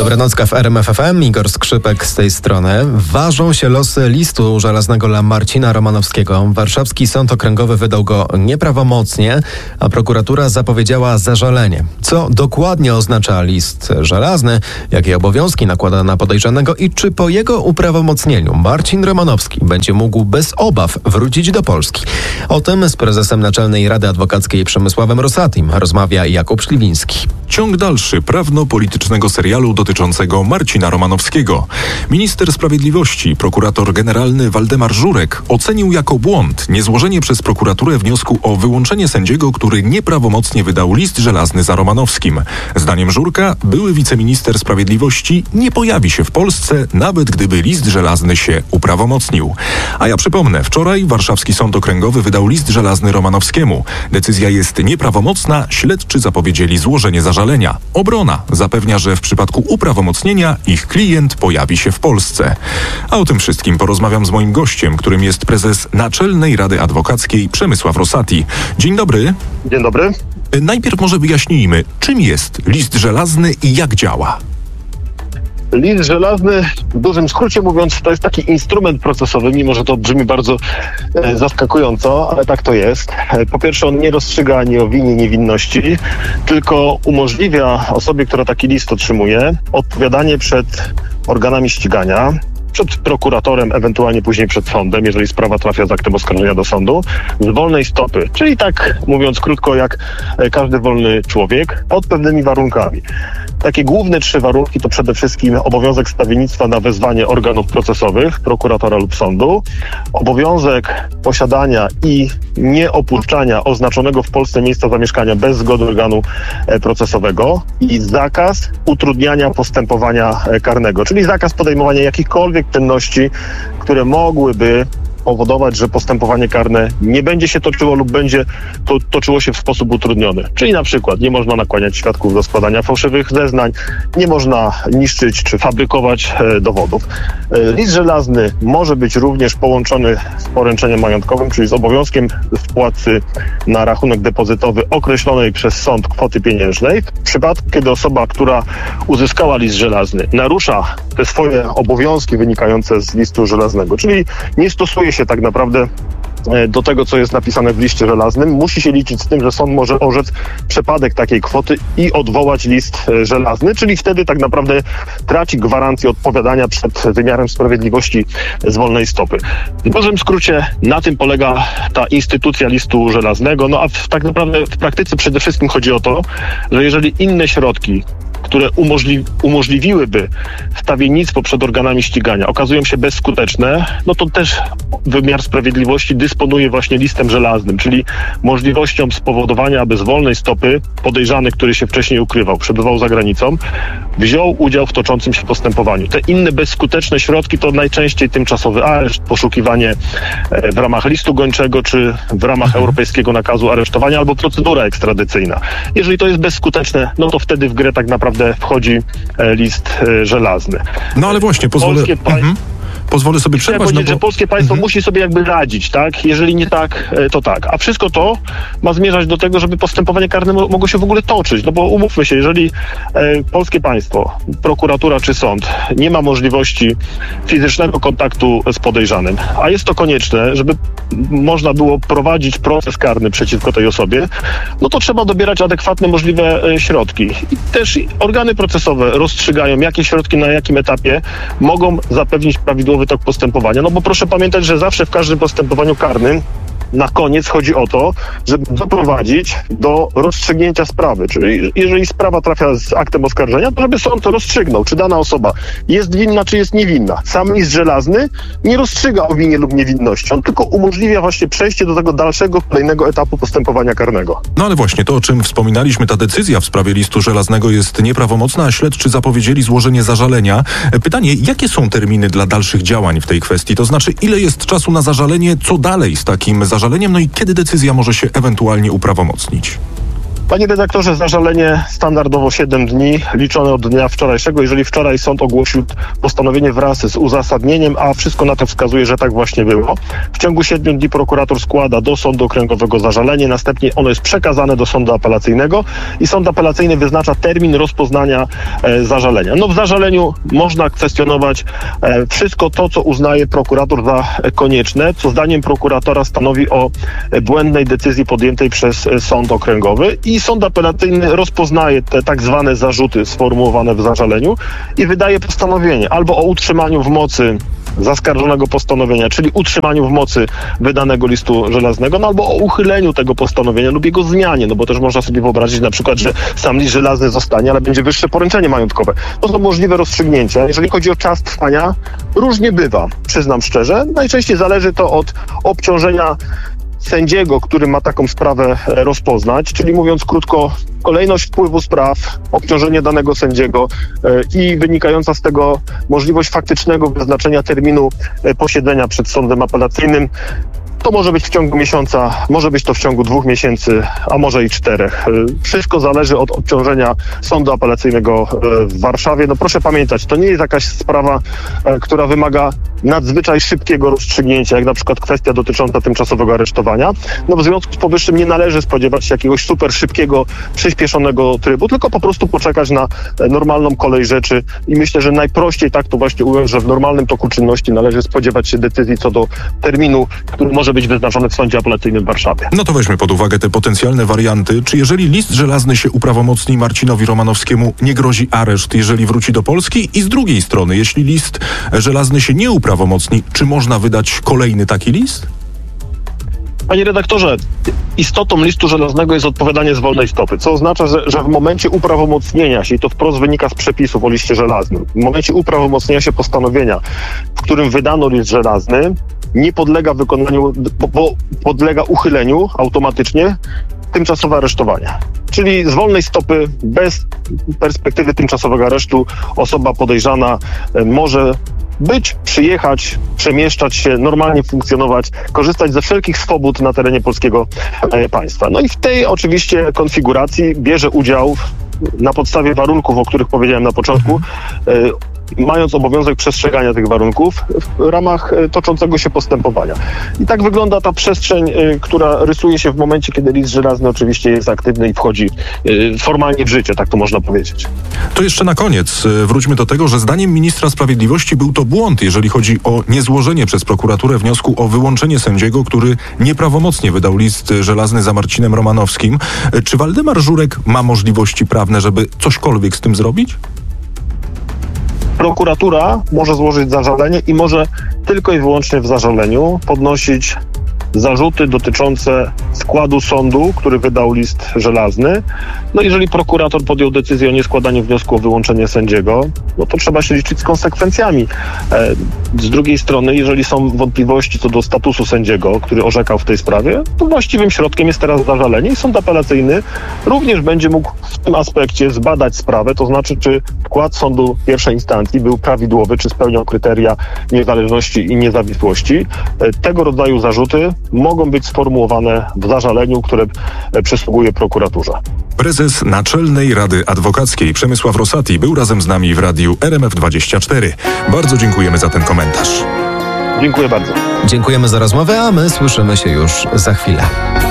Dobranocka w RMF FM, Igor Skrzypek z tej strony. Ważą się losy listu żelaznego dla Marcina Romanowskiego. Warszawski Sąd Okręgowy wydał go nieprawomocnie, a prokuratura zapowiedziała zażalenie. Co dokładnie oznacza list żelazny, jakie obowiązki nakłada na podejrzanego i czy po jego uprawomocnieniu Marcin Romanowski będzie mógł bez obaw wrócić do Polski? O tym z prezesem Naczelnej Rady Adwokackiej Przemysławem Rosatim rozmawia Jakub Szliwiński. Ciąg dalszy prawno-politycznego serialu dotyczącego Marcina Romanowskiego. Minister Sprawiedliwości, prokurator generalny Waldemar Żurek ocenił jako błąd niezłożenie przez prokuraturę wniosku o wyłączenie sędziego, który nieprawomocnie wydał list żelazny za Romanowskim. Zdaniem Żurka były wiceminister Sprawiedliwości nie pojawi się w Polsce, nawet gdyby list żelazny się uprawomocnił. A ja przypomnę, wczoraj Warszawski Sąd Okręgowy wydał list żelazny Romanowskiemu. Decyzja jest nieprawomocna, śledczy zapowiedzieli złożenie zażalenia. Obrona zapewnia, że w przypadku uprawomocnienia ich klient pojawi się w Polsce. A o tym wszystkim porozmawiam z moim gościem, którym jest prezes Naczelnej Rady Adwokackiej Przemysław Rosati. Dzień dobry. Dzień dobry. Najpierw może wyjaśnijmy, czym jest list żelazny i jak działa. List żelazny, w dużym skrócie mówiąc, to jest taki instrument procesowy, mimo że to brzmi bardzo zaskakująco, ale tak to jest. Po pierwsze, on nie rozstrzyga ani o winie, niewinności, tylko umożliwia osobie, która taki list otrzymuje, odpowiadanie przed organami ścigania, przed prokuratorem, ewentualnie później przed sądem, jeżeli sprawa trafia z aktem oskarżenia do sądu, z wolnej stopy, czyli tak mówiąc krótko, jak każdy wolny człowiek, pod pewnymi warunkami. Takie główne 3 warunki to przede wszystkim obowiązek stawiennictwa na wezwanie organów procesowych, prokuratora lub sądu, obowiązek posiadania i nieopuszczania oznaczonego w Polsce miejsca zamieszkania bez zgody organu procesowego i zakaz utrudniania postępowania karnego, czyli zakaz podejmowania jakichkolwiek czynności, które mogłyby powodować, że postępowanie karne nie będzie się toczyło lub będzie toczyło się w sposób utrudniony. Czyli na przykład nie można nakłaniać świadków do składania fałszywych zeznań, nie można niszczyć czy fabrykować dowodów. List żelazny może być również połączony z poręczeniem majątkowym, czyli z obowiązkiem wpłaty na rachunek depozytowy określonej przez sąd kwoty pieniężnej. W przypadku, kiedy osoba, która uzyskała list żelazny, narusza te swoje obowiązki wynikające z listu żelaznego, czyli nie stosuje się tak naprawdę do tego, co jest napisane w liście żelaznym, musi się liczyć z tym, że sąd może orzec przepadek takiej kwoty i odwołać list żelazny, czyli wtedy tak naprawdę traci gwarancję odpowiadania przed wymiarem sprawiedliwości z wolnej stopy. W dużym skrócie na tym polega ta instytucja listu żelaznego, no a tak naprawdę w praktyce przede wszystkim chodzi o to, że jeżeli inne środki, które umożliwiłyby stawiennictwo przed organami ścigania, okazują się bezskuteczne, no to też wymiar sprawiedliwości dysponuje właśnie listem żelaznym, czyli możliwością spowodowania, aby z wolnej stopy podejrzany, który się wcześniej ukrywał, przebywał za granicą, wziął udział w toczącym się postępowaniu. Te inne bezskuteczne środki to najczęściej tymczasowy areszt, poszukiwanie w ramach listu gończego, czy w ramach europejskiego nakazu aresztowania, albo procedura ekstradycyjna. Jeżeli to jest bezskuteczne, no to wtedy w grę tak naprawdę wchodzi list żelazny. No ale właśnie, pozwolę sobie przerwać. Chciałem powiedzieć, że polskie państwo musi sobie jakby radzić, tak? Jeżeli nie tak, to tak. A wszystko to ma zmierzać do tego, żeby postępowanie karne mogło się w ogóle toczyć. No bo umówmy się, jeżeli polskie państwo, prokuratura czy sąd nie ma możliwości fizycznego kontaktu z podejrzanym, a jest to konieczne, żeby można było prowadzić proces karny przeciwko tej osobie, no to trzeba dobierać adekwatne możliwe środki. I też organy procesowe rozstrzygają, jakie środki na jakim etapie mogą zapewnić prawidłowy tok postępowania. No bo proszę pamiętać, że zawsze w każdym postępowaniu karnym na koniec chodzi o to, żeby doprowadzić do rozstrzygnięcia sprawy. Czyli jeżeli sprawa trafia z aktem oskarżenia, to żeby sąd rozstrzygnął, czy dana osoba jest winna, czy jest niewinna. Sam list żelazny nie rozstrzyga o winie lub niewinności. On tylko umożliwia właśnie przejście do tego dalszego, kolejnego etapu postępowania karnego. No ale właśnie to, o czym wspominaliśmy, ta decyzja w sprawie listu żelaznego jest nieprawomocna, a śledczy zapowiedzieli złożenie zażalenia. Pytanie, jakie są terminy dla dalszych działań w tej kwestii? To znaczy, ile jest czasu na zażalenie, co dalej z takim zażaleniem, no i kiedy decyzja może się ewentualnie uprawomocnić? Panie redaktorze, zażalenie standardowo 7 dni, liczone od dnia wczorajszego. Jeżeli wczoraj sąd ogłosił postanowienie wraz z uzasadnieniem, a wszystko na to wskazuje, że tak właśnie było, w ciągu 7 dni prokurator składa do sądu okręgowego zażalenie, następnie ono jest przekazane do sądu apelacyjnego i sąd apelacyjny wyznacza termin rozpoznania zażalenia. No w zażaleniu można kwestionować wszystko to, co uznaje prokurator za konieczne, co zdaniem prokuratora stanowi o błędnej decyzji podjętej przez sąd okręgowy i sąd apelacyjny rozpoznaje te tak zwane zarzuty sformułowane w zażaleniu i wydaje postanowienie albo o utrzymaniu w mocy zaskarżonego postanowienia, czyli utrzymaniu w mocy wydanego listu żelaznego, no albo o uchyleniu tego postanowienia lub jego zmianie, no bo też można sobie wyobrazić na przykład, że sam list żelazny zostanie, ale będzie wyższe poręczenie majątkowe. To są możliwe rozstrzygnięcia. Jeżeli chodzi o czas trwania, różnie bywa, przyznam szczerze. Najczęściej zależy to od obciążenia sędziego, który ma taką sprawę rozpoznać, czyli mówiąc krótko, kolejność wpływu spraw, obciążenie danego sędziego i wynikająca z tego możliwość faktycznego wyznaczenia terminu posiedzenia przed sądem apelacyjnym. To może być w ciągu miesiąca, może być to w ciągu 2 miesięcy, a może i 4. Wszystko zależy od obciążenia sądu apelacyjnego w Warszawie. No proszę pamiętać, to nie jest jakaś sprawa, która wymaga nadzwyczaj szybkiego rozstrzygnięcia, jak na przykład kwestia dotycząca tymczasowego aresztowania. No w związku z powyższym nie należy spodziewać się jakiegoś super szybkiego, przyspieszonego trybu, tylko po prostu poczekać na normalną kolej rzeczy i myślę, że najprościej tak to właśnie ująć, że w normalnym toku czynności należy spodziewać się decyzji co do terminu, który może być wyznaczony w sądzie apelacyjnym w Warszawie. No to weźmy pod uwagę te potencjalne warianty. Czy jeżeli list żelazny się uprawomocni Marcinowi Romanowskiemu, nie grozi areszt, jeżeli wróci do Polski? I z drugiej strony, jeśli list żelazny się nie uprawomocni, czy można wydać kolejny taki list? Panie redaktorze, istotą listu żelaznego jest odpowiadanie z wolnej stopy, co oznacza, że w momencie uprawomocnienia się, i to wprost wynika z przepisów o liście żelaznym, w momencie uprawomocnienia się postanowienia, w którym wydano list żelazny, nie podlega wykonaniu, bo podlega uchyleniu automatycznie tymczasowe aresztowanie. Czyli z wolnej stopy, bez perspektywy tymczasowego aresztu, osoba podejrzana może przyjechać, przemieszczać się, normalnie funkcjonować, korzystać ze wszelkich swobód na terenie polskiego państwa. No i w tej oczywiście konfiguracji bierze udział na podstawie warunków, o których powiedziałem na początku, mając obowiązek przestrzegania tych warunków w ramach toczącego się postępowania. I tak wygląda ta przestrzeń, która rysuje się w momencie, kiedy list żelazny oczywiście jest aktywny i wchodzi formalnie w życie, tak to można powiedzieć. To jeszcze na koniec wróćmy do tego, że zdaniem ministra sprawiedliwości był to błąd, jeżeli chodzi o niezłożenie przez prokuraturę wniosku o wyłączenie sędziego, który nieprawomocnie wydał list żelazny za Marcinem Romanowskim. Czy Waldemar Żurek ma możliwości prawne, żeby cośkolwiek z tym zrobić? Prokuratura może złożyć zażalenie i może tylko i wyłącznie w zażaleniu podnosić zarzuty dotyczące składu sądu, który wydał list żelazny. No jeżeli prokurator podjął decyzję o nieskładaniu wniosku o wyłączenie sędziego, no to trzeba się liczyć z konsekwencjami. Z drugiej strony, jeżeli są wątpliwości co do statusu sędziego, który orzekał w tej sprawie, to właściwym środkiem jest teraz zażalenie i sąd apelacyjny również będzie mógł w tym aspekcie zbadać sprawę, to znaczy czy wkład sądu pierwszej instancji był prawidłowy, czy spełniał kryteria niezależności i niezawisłości. Tego rodzaju zarzuty mogą być sformułowane w zażaleniu, które przysługuje prokuraturze. Prezes Naczelnej Rady Adwokackiej Przemysław Rosati był razem z nami w radiu RMF24. Bardzo dziękujemy za ten komentarz. Dziękuję bardzo. Dziękujemy za rozmowę, a my słyszymy się już za chwilę.